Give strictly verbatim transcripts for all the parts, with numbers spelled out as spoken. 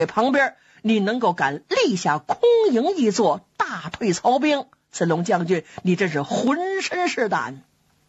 旁边，你能够敢立下空营一座，大退曹兵，子龙将军，你真是浑身是胆。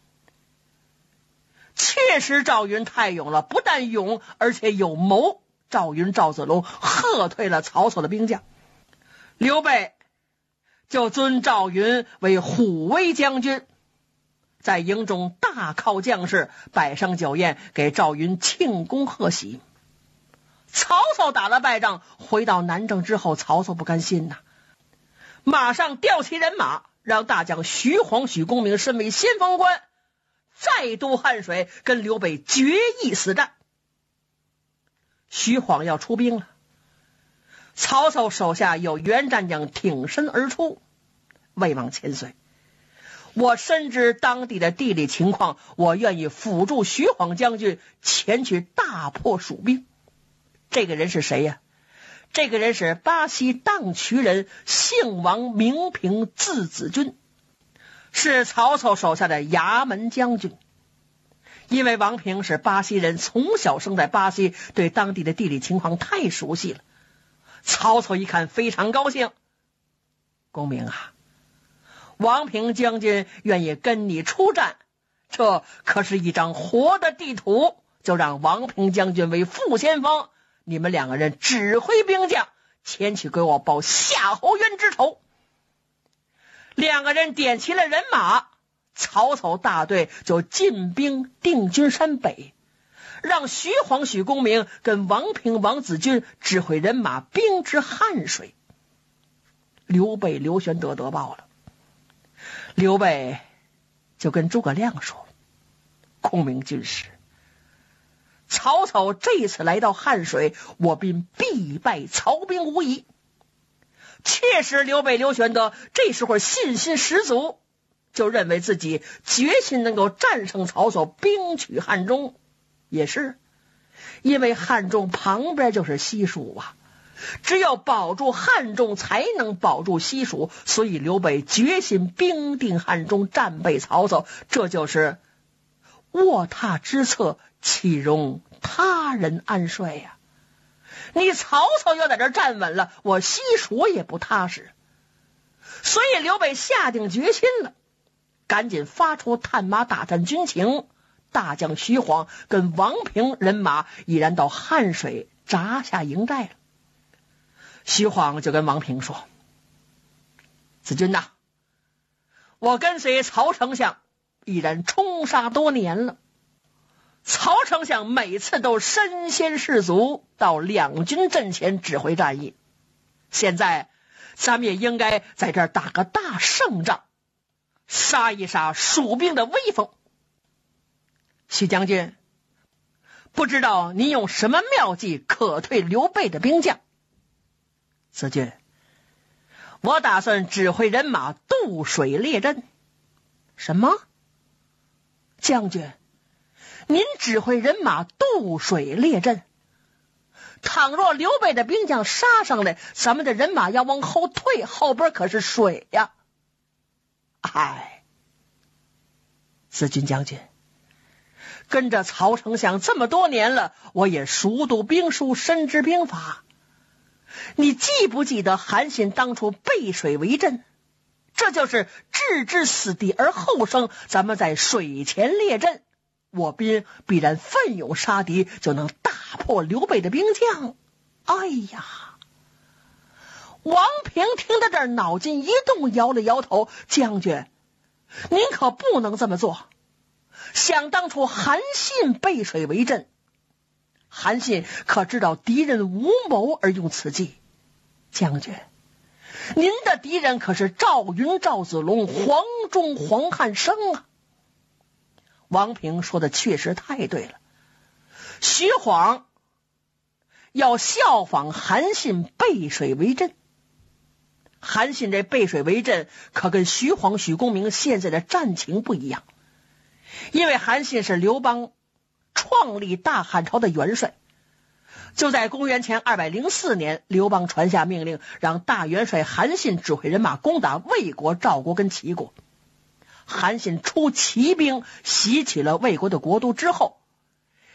确实赵云太勇了，不但勇，而且有谋。赵云、赵子龙喝退了曹操的兵将，刘备就尊赵云为虎威将军，在营中大犒将士，摆上酒宴，给赵云庆功贺喜。曹操打了败仗，回到南郑之后，曹操不甘心呐，马上调齐人马，让大将徐晃、许公明身为先锋官，再渡汉水，跟刘备决一死战。徐晃要出兵了，曹操手下有袁战将挺身而出，魏王千岁，我深知当地的地理情况，我愿意辅助徐晃将军前去大破蜀兵。这个人是谁呀？这个人是巴西荡渠人，姓王，名平，字子君，是曹操手下的衙门将军。因为王平是巴西人，从小生在巴西，对当地的地理情况太熟悉了。曹操一看非常高兴，公明啊，王平将军愿意跟你出战，这可是一张活的地图，就让王平将军为副先锋，你们两个人指挥兵将前去给我报夏侯渊之仇。两个人点齐了人马，曹操大队就进兵定军山北，让徐晃、许公明跟王平、王子军指挥人马兵至汉水。刘备、刘玄德得报了，刘备就跟诸葛亮说：孔明军师，曹操这次来到汉水，我兵必败曹兵无疑。确实，刘备、刘玄德这时候信心十足，就认为自己决心能够战胜曹操，兵取汉中。也是因为汉中旁边就是西蜀啊，只有保住汉中才能保住西蜀，所以刘备决心兵定汉中，战败曹操。这就是卧榻之侧，岂容他人安睡呀、啊？你曹操要在这站稳了，我西蜀也不踏实。所以刘备下定决心了，赶紧发出探马打探军情。大将徐晃跟王平人马已然到汉水扎下营寨了。徐晃就跟王平说：子君呐，我跟随曹丞相已然冲杀多年了，曹丞相每次都身先士卒，到两军阵前指挥战役。现在咱们也应该在这儿打个大胜仗，杀一杀蜀兵的威风。徐将军，不知道你用什么妙计可退刘备的兵将？子君，我打算指挥人马渡水列阵。什么？将军，您指挥人马渡水列阵？倘若刘备的兵将杀上来，咱们的人马要往后退，后边可是水呀！哎，子君将军，跟着曹丞相这么多年了，我也熟读兵书，深知兵法。你记不记得韩信当初背水为阵？这就是置之死地而后生，咱们在水前列阵，我兵必然奋勇杀敌，就能大破刘备的兵将。哎呀！王平听到这儿，脑筋一动，摇了摇头：将军，您可不能这么做。想当初韩信背水为阵，韩信可知道敌人无谋而用此计。将军，您的敌人可是赵云、赵子龙、黄忠、黄汉升啊！王平说的确实太对了，徐晃要效仿韩信背水为阵。韩信这背水为阵可跟徐晃、许公明现在的战情不一样，因为韩信是刘邦创立大汉朝的元帅。就在公元前二百零四年，刘邦传下命令，让大元帅韩信指挥人马攻打魏国、赵国跟齐国。韩信出骑兵袭取了魏国的国都之后，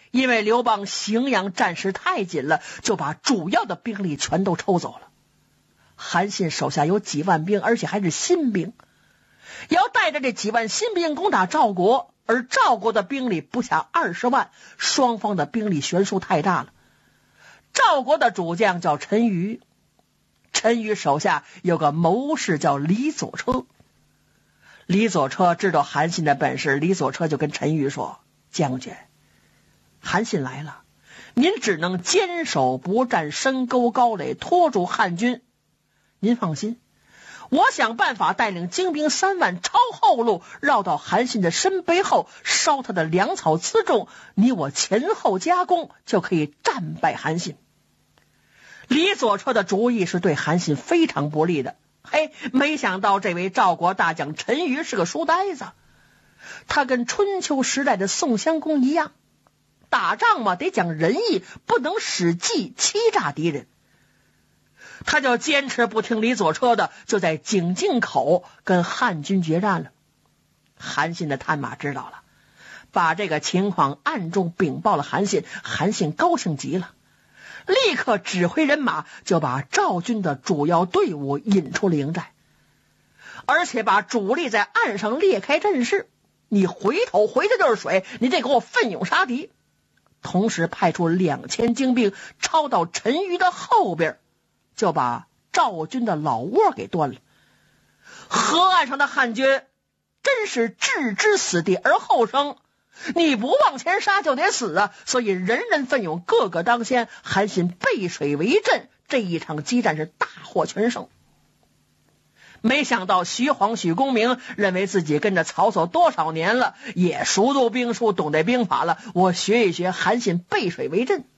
因为刘邦荥阳战事太紧了，就把主要的兵力全都抽走了。韩信手下有几万兵，而且还是新兵，要带着这几万新兵攻打赵国，而赵国的兵力不下二十万，双方的兵力悬殊太大了。赵国的主将叫陈馀，陈馀手下有个谋士叫李左车。李左车知道韩信的本事，李左车就跟陈馀说：将军，韩信来了，您只能坚守不战，深沟高垒，拖住汉军。您放心，我想办法带领精兵三万抄后路，绕到韩信的身背后，烧他的粮草辎重，你我前后夹攻，就可以战败韩信。李左车的主意是对韩信非常不利的。嘿，没想到这位赵国大将陈馀是个书呆子，他跟春秋时代的宋襄公一样，打仗嘛得讲仁义，不能使计欺诈敌人。他就坚持不听李左车的，就在井陉口跟汉军决战了。韩信的探马知道了，把这个情况暗中禀报了韩信，韩信高兴极了，立刻指挥人马就把赵军的主要队伍引出了营寨，而且把主力在岸上列开阵势，你回头回头就是水，你得给我奋勇杀敌。同时派出两千精兵抄到陈馀的后边，就把赵军的老窝给端了。河岸上的汉军真是置之死地而后生，你不往前杀就得死啊！所以人人奋勇，个个当先。韩信背水为阵，这一场激战是大获全胜。没想到徐晃、许公明认为自己跟着曹操多少年了，也熟读兵书，懂得兵法了，我学一学韩信背水为阵。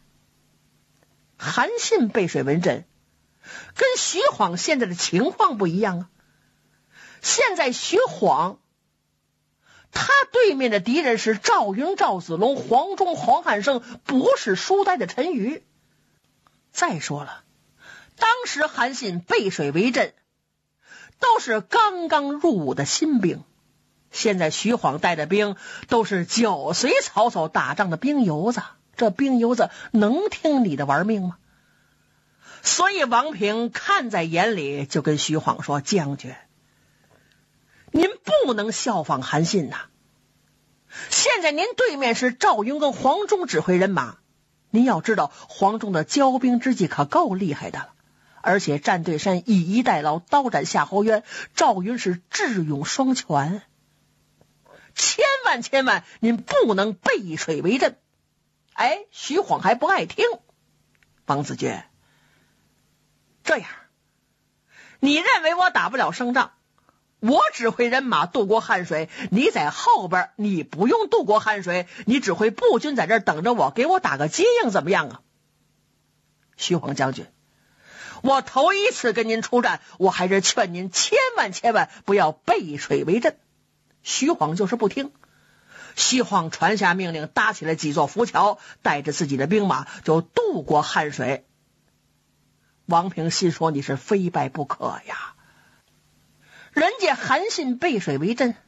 韩信背水为阵跟徐晃现在的情况不一样啊。现在徐晃他对面的敌人是赵云、赵子龙、黄忠、黄汉升，不是书呆的陈馀。再说了，当时韩信背水为阵都是刚刚入伍的新兵，现在徐晃带的兵都是久随曹操打仗的兵油子，这兵油子能听你的玩命吗？所以王平看在眼里，就跟徐晃说：将军，您不能效仿韩信呐！现在您对面是赵云跟黄忠指挥人马，您要知道黄忠的骄兵之计可够厉害的了，而且战对山以逸待劳，刀斩夏侯渊，赵云是智勇双全，千万千万您不能背水为阵。哎，徐晃还不爱听。王子爵，这样，你认为我打不了胜仗，我指挥人马渡过汉水，你在后边，你不用渡过汉水，你指挥步军在这儿等着我，给我打个接应怎么样啊？徐晃将军，我头一次跟您出战，我还是劝您千万千万不要背水为阵。徐晃就是不听。徐晃传下命令，搭起了几座浮桥，带着自己的兵马就渡过汉水。王平心说：你是非败不可呀！人家韩信背水为阵，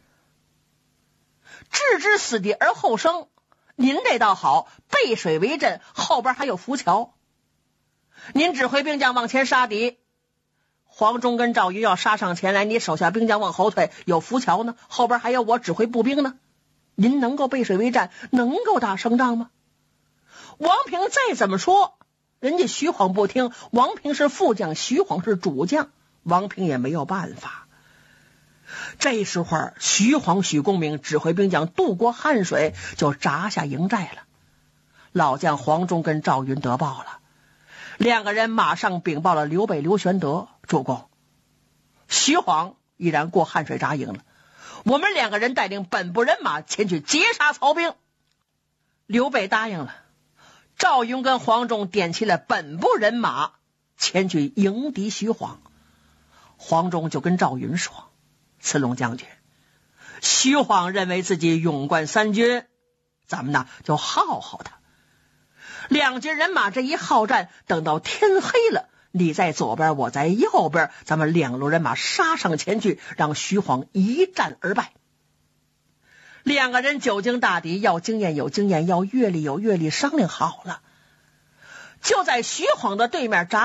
置之死地而后生，您这倒好，背水为阵，后边还有浮桥，您指挥兵将往前杀敌，黄忠跟赵云要杀上前来，你手下兵将往后退，有浮桥呢，后边还有我指挥步兵呢，您能够背水为战，能够打胜仗吗？王平再怎么说，人家徐晃不听，王平是副将，徐晃是主将，王平也没有办法。这时候徐晃、许公明指挥兵将渡过汉水，就扎下营寨了。老将黄忠跟赵云得报了，两个人马上禀报了刘备刘玄德：主公，徐晃已然过汉水扎营了，我们两个人带领本部人马前去截杀曹兵。刘备答应了，赵云跟黄忠点齐了本部人马前去迎敌徐晃。黄忠就跟赵云说：慈龙将军，徐晃认为自己勇冠三军，咱们呢就耗耗他。两军人马这一好战，等到天黑了，你在左边，我在右边，咱们两路人马杀上前去，让徐晃一战而败。 两个人久经大敌，要经验有经验，要阅历有阅历，商量好了，就在徐晃的对面扎